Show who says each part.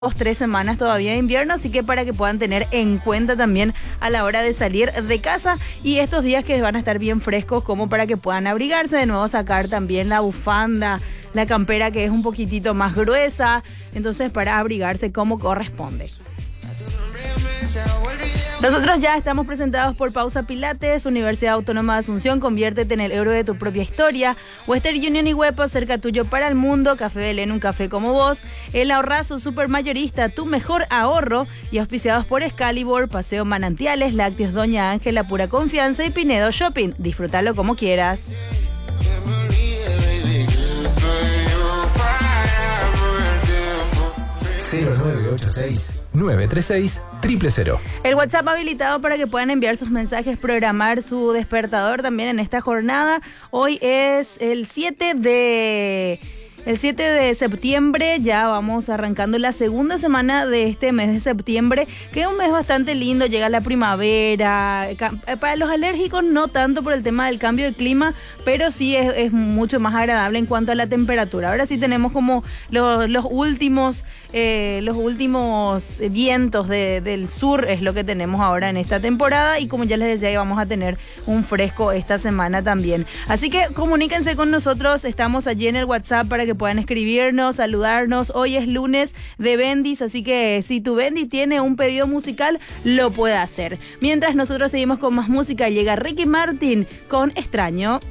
Speaker 1: 2, 3 semanas todavía de invierno, así que para que puedan tener en cuenta también a la hora de salir de casa y estos días que van a estar bien frescos como para que puedan abrigarse, de nuevo sacar también la bufanda, la campera que es un poquitito más gruesa, entonces para abrigarse como corresponde. Nosotros ya estamos presentados por Pausa Pilates, Universidad Autónoma de Asunción, conviértete en el héroe de tu propia historia, Western Union y Huepa, cerca tuyo para el mundo, Café Belén, un café como vos, El Ahorrazo Supermayorista, tu mejor ahorro, y auspiciados por Excalibur, Paseo Manantiales, Lácteos Doña Ángela, Pura Confianza y Pinedo Shopping. Disfrútalo como quieras.
Speaker 2: (0986-936-000).
Speaker 1: El WhatsApp habilitado para que puedan enviar sus mensajes, programar su despertador también en esta jornada. Hoy es el 7 de septiembre, ya vamos arrancando la segunda semana de este mes de septiembre, que es un mes bastante lindo, llega la primavera, para los alérgicos no tanto por el tema del cambio de clima, pero sí es mucho más agradable en cuanto a la temperatura. Ahora sí tenemos como los últimos vientos del sur, es lo que tenemos ahora en esta temporada, y como ya les decía, vamos a tener un fresco esta semana también. Así que comuníquense con nosotros, estamos allí en el WhatsApp para que puedan escribirnos, saludarnos. Hoy es lunes de Bendis, así que si tu Bendis tiene un pedido musical, lo puede hacer. Mientras nosotros seguimos con más música, llega Ricky Martin con Extraño.